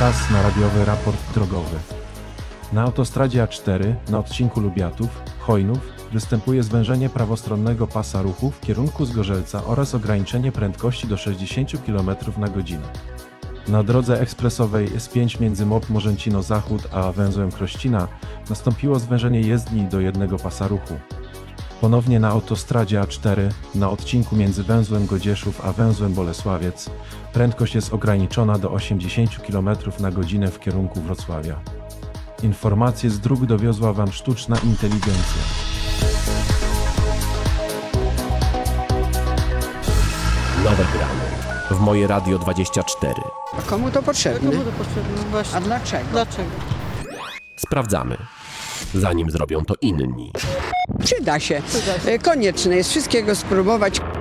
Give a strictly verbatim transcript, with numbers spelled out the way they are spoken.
Czas na radiowy raport drogowy. Na autostradzie A cztery na odcinku Lubiatów-Chojnów występuje zwężenie prawostronnego pasa ruchu w kierunku Zgorzelca oraz ograniczenie prędkości do sześćdziesiąt kilometrów na godzinę. Na drodze ekspresowej S pięć między M O P Morzęcino-Zachód a węzłem Krościna nastąpiło zwężenie jezdni do jednego pasa ruchu. Ponownie na autostradzie A cztery na odcinku między węzłem Godzieszów a węzłem Bolesławiec prędkość jest ograniczona do osiemdziesiąt kilometrów na godzinę w kierunku Wrocławia. Informacje z dróg dowiozła Wam sztuczna inteligencja. Nowe gramy w Moje Radio dwadzieścia cztery. A komu to potrzebne? Komu to potrzebne? Właśnie. A dlaczego? Dlaczego? Sprawdzamy, zanim zrobią to inni. Przyda się. Przyda się. E, Konieczne jest wszystkiego spróbować.